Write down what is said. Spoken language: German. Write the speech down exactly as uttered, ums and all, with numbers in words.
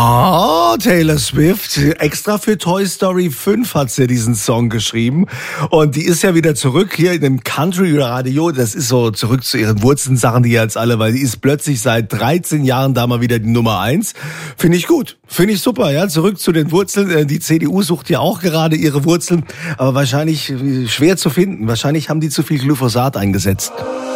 Ja, Taylor Swift, extra für Toy Story fünf hat sie diesen Song geschrieben. Und die ist ja wieder zurück hier in dem Country-Radio. Das ist so zurück zu ihren Wurzeln, sagen die jetzt alle, weil die ist plötzlich seit dreizehn Jahren da mal wieder die Nummer eins. Finde ich gut, finde ich super, ja. Zurück zu den Wurzeln. Die C D U sucht ja auch gerade ihre Wurzeln, aber wahrscheinlich schwer zu finden. Wahrscheinlich haben die zu viel Glyphosat eingesetzt.